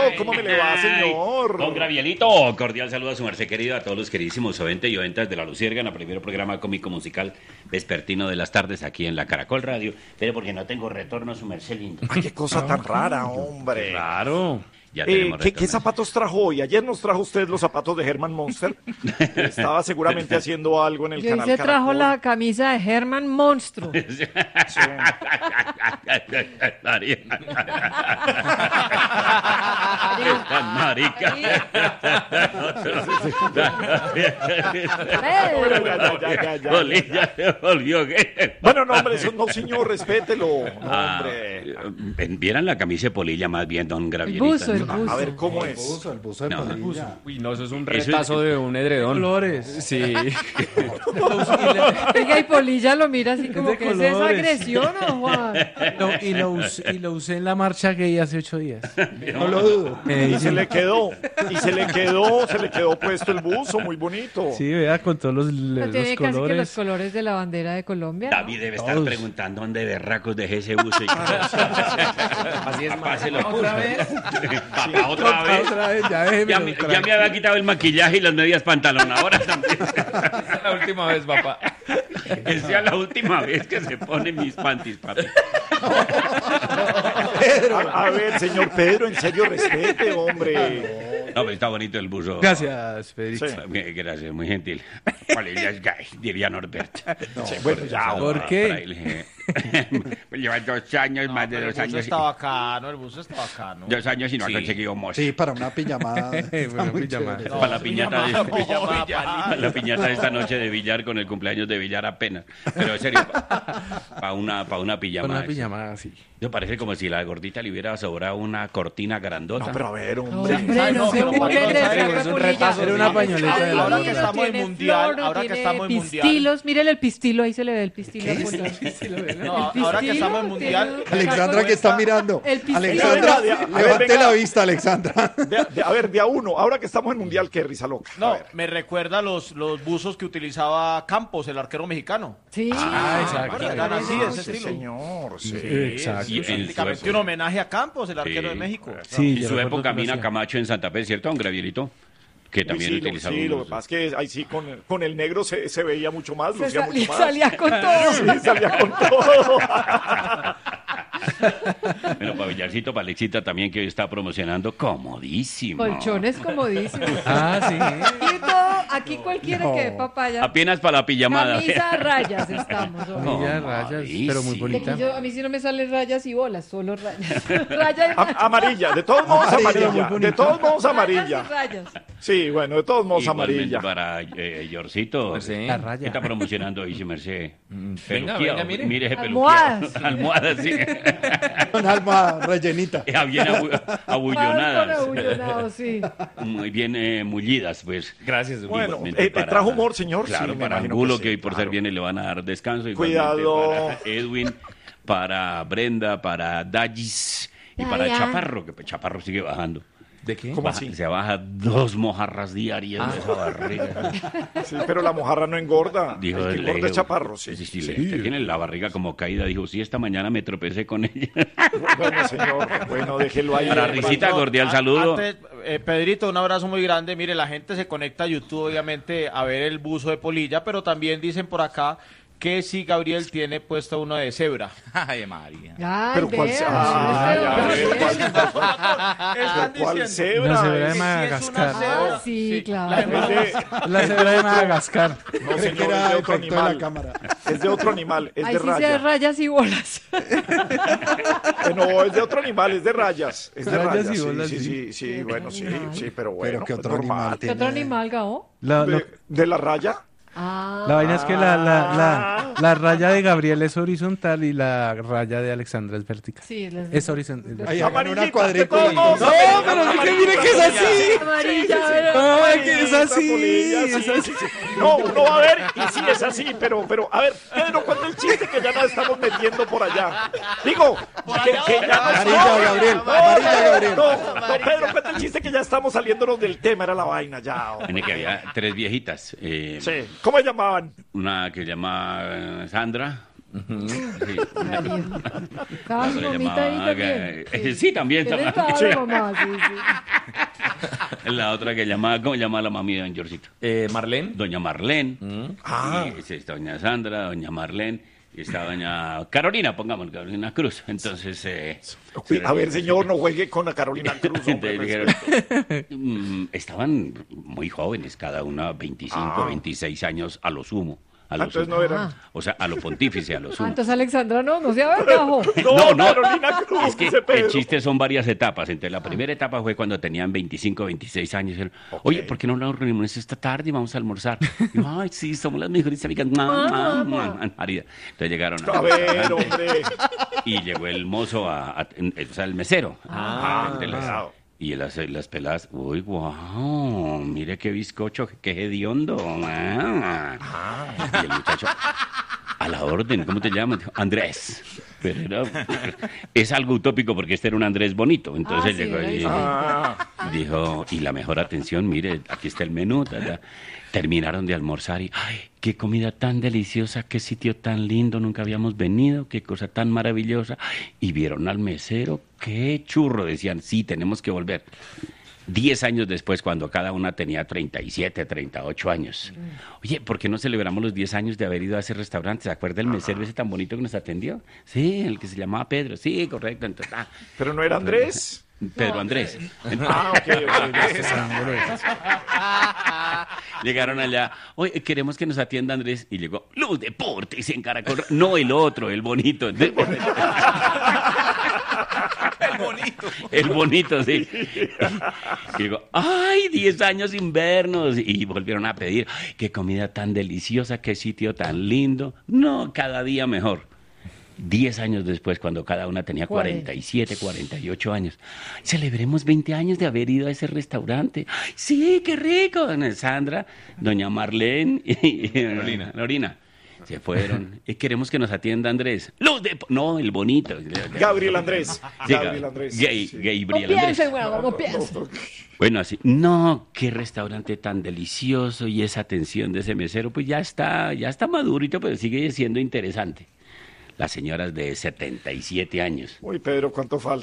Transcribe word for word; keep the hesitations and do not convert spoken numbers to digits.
¿cómo me le va, señor? Don Gravielito, cordial saludo a su merced querido, a todos los queridísimos oyentes y oyentas de La Luciérnaga, el primer programa cómico musical vespertino de las tardes aquí en la Caracol Radio. Pero porque no tengo retorno, su merced lindo. Ay, qué cosa tan rara, hombre. Claro. Ya Eh, ¿qué, ¿Qué zapatos trajo hoy? Ayer nos trajo usted los zapatos de Herman Monster. Estaba seguramente haciendo algo en el Yo canal se trajo Caracol. la camisa de Herman Monstruo. Sí. María. Tan marica. Ya, ya, ya, ya, ya. Bolilla se volvió gay. Bueno, no, hombre, eso no, señor, respételo. No, Ah, hombre. Vieran la camisa de Polilla más bien, don El Gravielito. buzo, el A buzo. ver, ¿cómo El es? buzo, el buzo de No, Polilla. Uy, no, eso es un Eso es- retazo de un edredón. Colores. Sí. Oiga, y Polilla lo mira así como de que es esa colores. agresión, ¿o Juan? No, y, lo usé, y lo usé en la marcha gay hace ocho días. No lo dudo. Me Y se dicen, le quedó, y se le quedó, se le quedó puesto el buzo, muy bonito. sí, vea, con todos los, No los tiene casi que los colores. colores de la bandera de Colombia. ¿no? David debe estar Todos. preguntando dónde berracos dejé ese buzo. Y... Así es, Papá se lo ¿Otra puso. vez? Papá, otra vez. Otra vez, ya déjeme Ya, me- ya me había quitado el maquillaje y las medias pantalonadoras también. Esa es la última vez, papá. Que sea la última vez que se ponen mis panties, papi. A, a ver, señor Pedro, en serio, respete, hombre. No, pero está bonito el buzo. Gracias, Pedrito. Sí. Gracias, muy gentil. Polilla es gay, diría Norberto. Sí, bueno, ya, ¿Por Ah, qué? por ahí le- Lleva dos años, más de Pero dos el buzo años. está bacano, el buzo está bacano. Dos años y no ha Sí. conseguido mozo. Sí, para una pijamada. está Una muy pijamada. chévere. No, Para la piñata de, pijamada, pijamada, para la piñata de esta noche de billar con el cumpleaños de billar apenas. Pero en serio, para una, pa una Con pijamada. una pijamada, sí. Me parece como si la gordita le hubiera sobrado una cortina grandota. No, pero a ver, hombre. Hombre, Ay, no no, se pero burlen Paco, de ¿sabe? esa Es un Polilla. retazo, Era una pañoleta de la Ahora que niña. estamos en Tiene mundial, flor, ahora que tiene estamos en mundial. pistilos, mírele el pistilo, ahí se le ve el pistilo. a Polilla. No, El ahora que pistilo estamos en mundial. tiene- Alexandra que está mirando. El pistilo. Alexandra, Venga, a ver, levante venga. la vista, Alexandra. De, de- a ver, de a uno, ahora que estamos en Mundial, qué risa loca. A No, ver. me recuerda los, los buzos que utilizaba Campos, el arquero mexicano. Sí. Ah, exacto. ¿Recuerda? Eran así, de ese Sí, estilo. señor, sí. Exacto. Y en su Prácticamente época- un homenaje a Campos, el arquero de Sí. México. Sí, en yo su recuerdo época que lo Mina hacía. Camacho en Santa Fe, ¿cierto, don Gravielito? Que Uy, también sí, lo, utilizaba sí, lo que unos- pasa es que ahí sí con, con el negro se, se veía mucho más, Se lucía salía, mucho más. salía con todo. Sí, salía con todo. Bueno, para Villarcito, para Alexita también, que hoy está promocionando comodísimo. Colchones comodísimos. Ah, sí. Y todo, aquí cualquiera que dé papaya. Apenas para la pijamada. Camisa a rayas estamos hoy. Camilla de rayas, pero muy Y bonita. aquí yo- a mí sí no me salen rayas y bolas, solo rayas. Raya y A- amarilla, de todos modos Amarilla, amarilla. muy De bonita. todos modos Rayas amarilla. y rayas. Sí, bueno, de todos modos Igualmente amarilla. para eh, Yorcito. Sí. La ¿Qué raya. está promocionando hoy, su merced? venga, Peluqueado. venga, mire. Mire ese Almohadas. peluqueado. Almohadas, sí. Con alma rellenita. Ya bien abu- Más con abullonadas. abullonado, sí. Muy bien eh, mullidas, pues. Gracias, don Bueno, Igualmente eh, eh, para- ¿trajo humor, señor? Claro, Sí, me para imagino Angulo, que que, sí, hoy por claro. ser viene le van a dar descanso. Igualmente Cuidado. para Edwin, para Brenda, para Dallis y para Daya. Chaparro, que pues, Chaparro sigue bajando. ¿De qué? ¿Cómo Baja- así? Se baja dos mojarras diarias de esa barriga. Sí, pero la mojarra no engorda. Dijo el que el engorda Leo. es chaparro, sí. Sí, sí, sí. le- tiene la barriga como caída. Dijo, sí, esta mañana me tropecé con ella. Bueno, señor, bueno, déjelo ahí. Para eh, risita, No, cordial a- saludo. antes, eh, Pedrito, un abrazo muy grande. Mire, la gente se conecta a YouTube, obviamente, a ver el buzo de Polilla, pero también dicen por acá que si Gabriel tiene puesto uno de cebra. Ay, María. Ay, Pero ¿cuál vea, se- Ay, este a hombre. ver, ¿cuál- Están ¿Cuál diciendo cebra? Una cebra de Es- que Madagascar. sí es una cebra. Ah, sí, claro. La- es de- La cebra de Madagascar. No, Creí señor, que es era de otro efecto de la animal. cámara. Es de otro animal, es Ahí de sí se de raya. rayas y bolas. Eh, No, es de otro animal, es de rayas. Es de Rayas rayas, y sí, bolas, sí, sí. sí, sí, bueno, sí, animal. sí, pero bueno. Pero ¿qué es otro normal. animal ¿Qué tiene? otro animal, Gabo? La, lo- ¿De, de la raya? Ah, la vaina es que la, la, la, la raya de Gabriel es horizontal y la raya de Alexandra es vertical. sí, les Es horizontal. Ahí hagan amarillita, una cuadrícula. de todos modos, No, pero es que mire que es así. amarilla, pero- No, es que es así. Polilla, Es sí, así. sí, sí. No, uno va a ver y sí es así, pero, pero, a ver, Pedro, ¿cuál es el chiste que ya nos estamos metiendo por allá? Digo, que, que ya nos Amarilla, Gabriel, No, amarilla, Pedro, Gabriel. No, no, Pedro, cuenta el chiste que ya estamos saliéndonos del tema, era la vaina ya. hombre. Tiene que había tres viejitas. eh, Sí, ¿cómo se llamaban? Una que se llama eh, Sandra, Sí. Marido. Estaba su La otra mamita ahí llamaba, también. eh, sí, también ¿Qué le estaba. estaba la mamá? Sí, sí. La otra que llamaba, ¿cómo llamaba la mami de don Georgito? Eh, Marlene. Doña Marlene. Ah. Y está doña Sandra, doña Marlene. Y está doña Carolina, pongamos, Carolina Cruz. Entonces, eh, Uy, a ver, señor, no juegue con la Carolina Cruz. hombre, entonces dijeron, mm, estaban muy jóvenes, cada una veinticinco, Ah. veintiséis años a lo sumo. A lo Entonces sumo. no eran. O sea, a lo pontífice, a lo Ah, sumo. entonces Alexandra no, no sea vergajo. No, Carolina Cruz, Es que dice Pedro. el chiste son varias etapas. Entonces, la primera etapa fue cuando tenían veinticinco, veintiséis años. Dijeron, oye, ¿por qué no nos reunimos esta tarde y vamos a almorzar? Y yo, ay, sí, somos las mejores amigas. Mua, mua, mua. María. Entonces llegaron A ver, hombre. y llegó el mozo, a, a- o sea, el mesero. Ah, a atenderles. claro. Y las, las peladas, uy, wow, mire qué bizcocho, qué hediondo. Ah. Y el muchacho, a la orden, ¿cómo te llamas? Dijo, Andrés. Pero era- es algo utópico porque este era un Andrés bonito. Entonces Ah, sí, llegó era y diferente. Ah, dijo, y la mejor atención, mire, aquí está el menú. ta, ta. Terminaron de almorzar y, ay, qué comida tan deliciosa, qué sitio tan lindo, nunca habíamos venido, qué cosa tan maravillosa. Y vieron al mesero, qué churro, decían, sí, tenemos que volver. Diez años después, cuando cada una tenía treinta y siete, treinta y ocho años. Oye, ¿por qué no celebramos los diez años de haber ido a ese restaurante? ¿Se acuerda el mesero ese tan bonito que nos atendió? Sí, el que se llamaba Pedro. Sí, correcto. Entonces, ah, pero no era Andrés. Pedro Andrés. Ah, ok, ok. Llegaron allá, oye, queremos que nos atienda Andrés. Y llegó, Luz Deportes en Caracol. No el otro, el bonito. El bonito. El bonito, sí. Y digo, ay, diez años sin vernos. Y volvieron a pedir, ay, qué comida tan deliciosa, qué sitio tan lindo. No, cada día mejor. Diez años después, cuando cada una tenía cuarenta y siete, cuarenta y ocho años, celebremos veinte años de haber ido a ese restaurante. ¡Ay, sí, qué rico! Doña Sandra, doña Marlene y Lorina. Lorina. Se fueron. Y queremos que nos atienda Andrés. Luz de... No, el bonito. Gabriel Andrés. Sí, Gabriel Andrés. Gay, Sí. No Gabriel Andrés. piensen, bueno, no piensen. Bueno, así, no, qué restaurante tan delicioso y esa atención de ese mesero, pues ya está, ya está madurito, pero sigue siendo interesante. Las señoras de setenta y siete años. Uy, Pedro, ¿cuánto falta?